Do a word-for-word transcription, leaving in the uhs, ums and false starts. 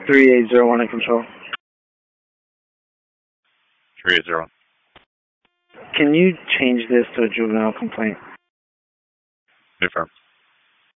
three eight zero one in control. three eight zero. Can you change this to a juvenile complaint? Confirm.